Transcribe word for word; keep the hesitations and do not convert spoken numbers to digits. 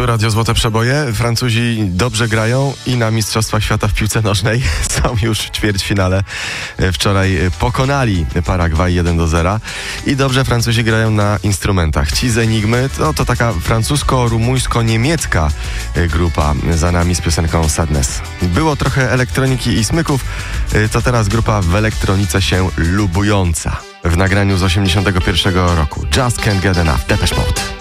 Tu Radio Złote Przeboje. Francuzi dobrze grają i na Mistrzostwach Świata w piłce nożnej są już w ćwierćfinale. Wczoraj pokonali Paragwaj jeden do zera i dobrze Francuzi grają na instrumentach. Ci z Enigmy to, to taka francusko-rumuńsko-niemiecka grupa za nami z piosenką Sadness. Było trochę elektroniki i smyków, to teraz grupa w elektronice się lubująca. W nagraniu z osiemdziesiątego pierwszego roku Just Can't Get Enough, Depeche Mode.